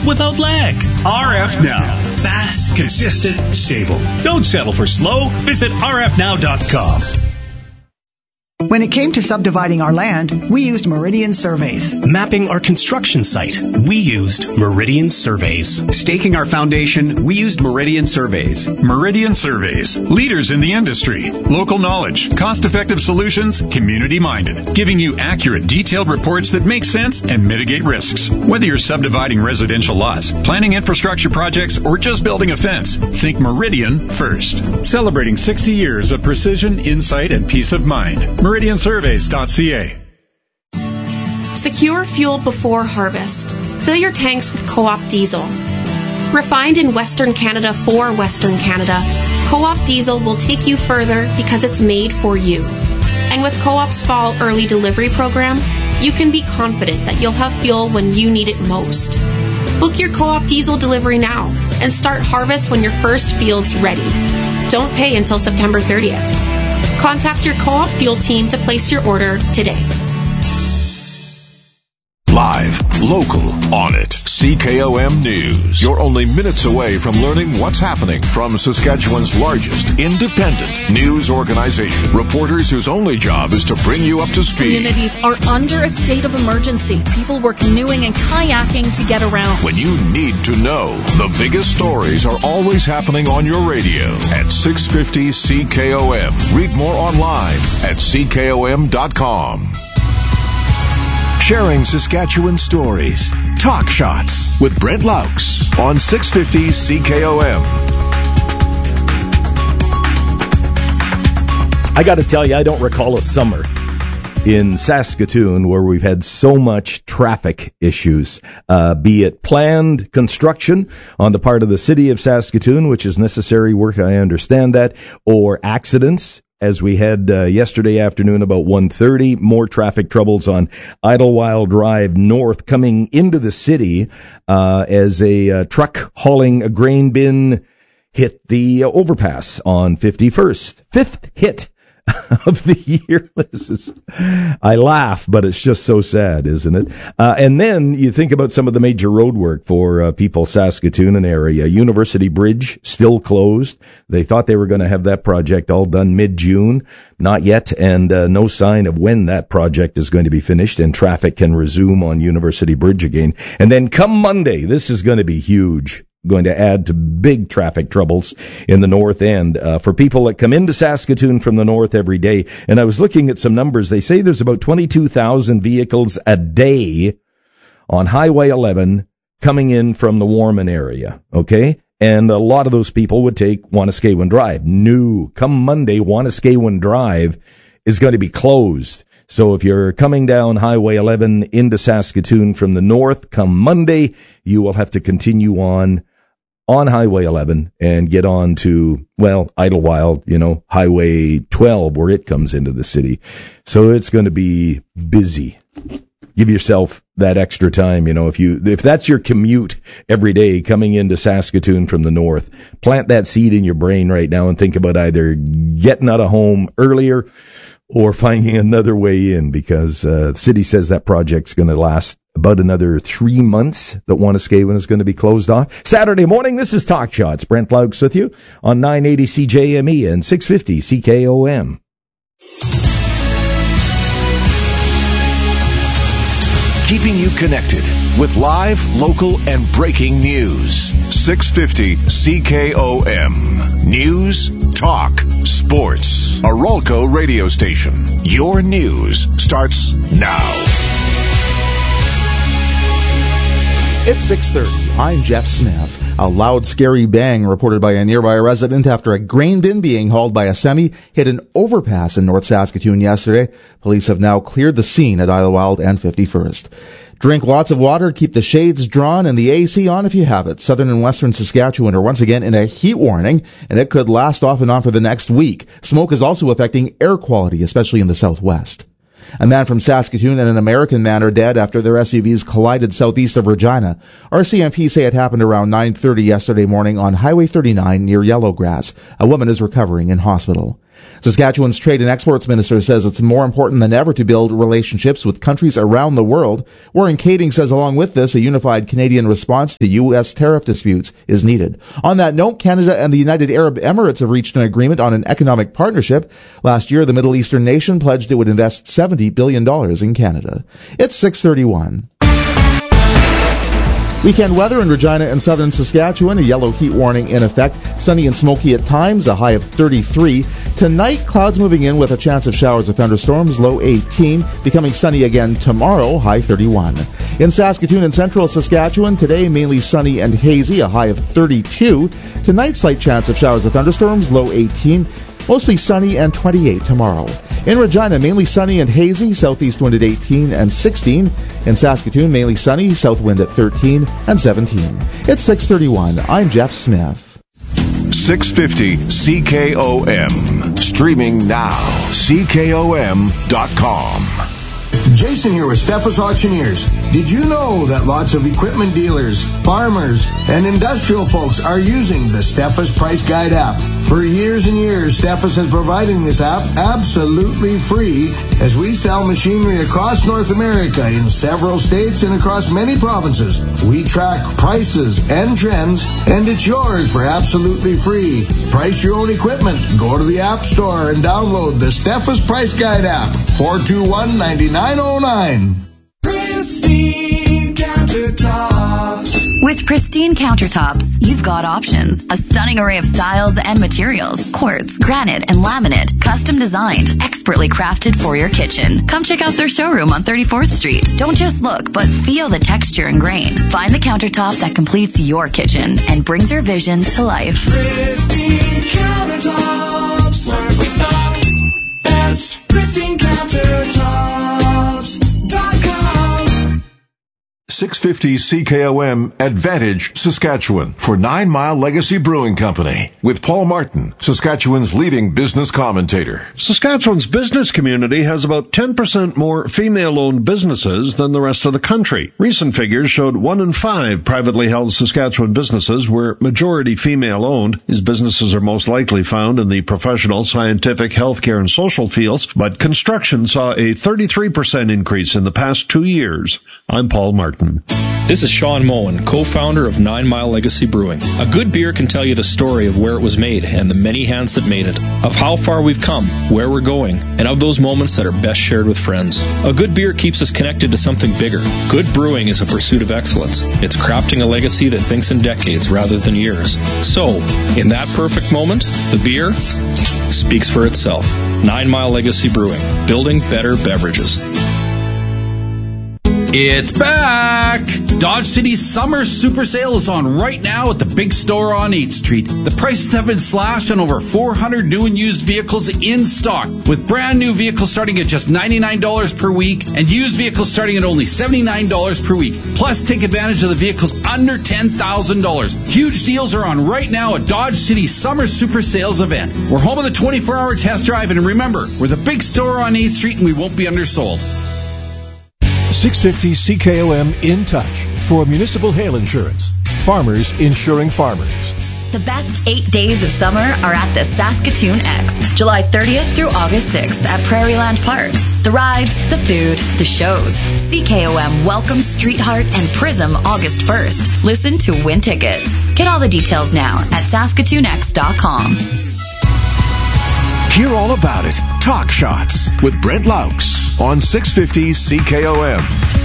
without lag. RF Now. Fast, consistent, stable. Don't settle for slow. Visit rfnow.com. When it came to subdividing our land, we used Meridian Surveys. Mapping our construction site, we used Meridian Surveys. Staking our foundation, we used Meridian Surveys. Meridian Surveys, leaders in the industry. Local knowledge, cost-effective solutions, community-minded, giving you accurate, detailed reports that make sense and mitigate risks. Whether you're subdividing residential lots, planning infrastructure projects, or just building a fence, think Meridian first. Celebrating 60 years of precision, insight, and peace of mind. MeridianSurveys.ca. Secure fuel before harvest. Fill your tanks with Co-op diesel. Refined in Western Canada for Western Canada, Co-op diesel will take you further because it's made for you. And with Co-op's fall early delivery program, you can be confident that you'll have fuel when you need it most. Book your Co-op diesel delivery now and start harvest when your first field's ready. Don't pay until September 30th. Contact your Co-op fuel team to place your order today. Live, local, on it. CKOM News. You're only minutes away from learning what's happening from Saskatchewan's largest independent news organization. Reporters whose only job is to bring you up to speed. Communities are under a state of emergency. People were canoeing and kayaking to get around. When you need to know, the biggest stories are always happening on your radio at 650 CKOM. Read more online at CKOM.com. Sharing Saskatchewan stories. Talk Shots with Brent Laux on 650 CKOM. I got to tell you, I don't recall a summer in Saskatoon where we've had so much traffic issues, be it planned construction on the part of the city of Saskatoon, which is necessary work, I understand that, or accidents, as we had yesterday afternoon about 1:30, more traffic troubles on Idlewild Drive North coming into the city as a truck hauling a grain bin hit the overpass on 51st. Fifth hit of the year. I laugh, but it's just so sad, isn't it? And then you think about some of the major road work for people Saskatoon and area. University Bridge still closed. They thought they were going to have that project all done mid-June. Not yet, and no sign of when that project is going to be finished and traffic can resume on University Bridge again. And then come Monday, this is going to be huge. Going to add to big traffic troubles in the north end for people that come into Saskatoon from the north every day. And I was looking at some numbers. They say there's about 22,000 vehicles a day on Highway 11 coming in from the Warman area, okay? And a lot of those people would take Wanuskewin Drive. No, come Monday, Wanuskewin Drive is going to be closed. So if you're coming down Highway 11 into Saskatoon from the north, come Monday, you will have to continue on Highway 11 and get on to, well, Idlewild, Highway 12 where it comes into the city. So it's going to be busy. Give yourself that extra time, if that's your commute every day coming into Saskatoon from the north, plant that seed in your brain right now and think about either getting out of home earlier or finding another way in, because the city says that project's going to last about another 3 months, that Wanuskewin is going to be closed off. Saturday morning, this is Talk Shots. Brent Laux with you on 980 CJME and 650 CKOM. Keeping you connected with live, local, and breaking news. 650 CKOM. News, talk, sports. A Rolco radio station. Your news starts now. It's 6:30. I'm Jeff Smith. A loud, scary bang reported by a nearby resident after a grain bin being hauled by a semi hit an overpass in North Saskatoon yesterday. Police have now cleared the scene at Idlewild and 51st. Drink lots of water, keep the shades drawn, and the AC on if you have it. Southern and western Saskatchewan are once again in a heat warning, and it could last off and on for the next week. Smoke is also affecting air quality, especially in the southwest. A man from Saskatoon and an American man are dead after their SUVs collided southeast of Regina. RCMP say it happened around 9:30 yesterday morning on Highway 39 near Yellowgrass. A woman is recovering in hospital. Saskatchewan's Trade and Exports Minister says it's more important than ever to build relationships with countries around the world. Warren Kading says along with this, a unified Canadian response to U.S. tariff disputes is needed. On that note, Canada and the United Arab Emirates have reached an agreement on an economic partnership. Last year, the Middle Eastern nation pledged it would invest $70 billion in Canada. It's 6:31. Weekend weather in Regina and southern Saskatchewan, a yellow heat warning in effect. Sunny and smoky at times, a high of 33. Tonight, clouds moving in with a chance of showers or thunderstorms, low 18. Becoming sunny again tomorrow, high 31. In Saskatoon and central Saskatchewan, today mainly sunny and hazy, a high of 32. Tonight, slight chance of showers or thunderstorms, low 18. Mostly sunny and 28 tomorrow. In Regina, mainly sunny and hazy, southeast wind at 18 and 16. In Saskatoon, mainly sunny, south wind at 13 and 17. It's 6:31. I'm Jeff Smith. 650 CKOM. Streaming now. CKOM.com. Jason here with Steffes Auctioneers. Did you know that lots of equipment dealers, farmers, and industrial folks are using the Steffes Price Guide app? For years and years, Steffes has provided this app absolutely free as we sell machinery across North America in several states and across many provinces. We track prices and trends, and it's yours for absolutely free. Price your own equipment. Go to the App Store and download the Steffes Price Guide app. 421-9909. Pristine Countertops. With Pristine Countertops, you've got options. A stunning array of styles and materials. Quartz, granite, and laminate. Custom designed. Expertly crafted for your kitchen. Come check out their showroom on 34th Street. Don't just look, but feel the texture and grain. Find the countertop that completes your kitchen and brings your vision to life. Pristine Countertops. Work with the best. PristineCountertops.com. 650 CKOM Advantage, Saskatchewan for 9 Mile Legacy Brewing Company with Paul Martin, Saskatchewan's leading business commentator. Saskatchewan's business community has about 10% more female-owned businesses than the rest of the country. Recent figures showed 1 in 5 privately held Saskatchewan businesses were majority female-owned. These businesses are most likely found in the professional, scientific, healthcare, and social fields, but construction saw a 33% increase in the past 2 years. I'm Paul Martin. This is Sean Moen, co-founder of 9 Mile Legacy Brewing. A good beer can tell you the story of where it was made and the many hands that made it, of how far we've come, where we're going, and of those moments that are best shared with friends. A good beer keeps us connected to something bigger. Good brewing is a pursuit of excellence. It's crafting a legacy that thinks in decades rather than years. So, in that perfect moment, the beer speaks for itself. 9 Mile Legacy Brewing, building better beverages. It's back! Dodge City's summer super sale is on right now at the big store on 8th Street. The prices have been slashed on over 400 new and used vehicles in stock, with brand new vehicles starting at just $99 per week and used vehicles starting at only $79 per week. Plus, take advantage of the vehicles under $10,000. Huge deals are on right now at Dodge City's summer super sales event. We're home of the 24-hour test drive, and remember, we're the big store on 8th Street and we won't be undersold. 650 CKOM in touch for municipal hail insurance. Farmers insuring farmers. The best 8 days of summer are at the Saskatoon X, July 30th through August 6th at Prairieland Park. The rides, the food, the shows. CKOM welcomes Street Heart and Prism August 1st. Listen to win tickets. Get all the details now at SaskatoonX.com. Hear all about it. Talk Shots with Brent Laux on 650 CKOM.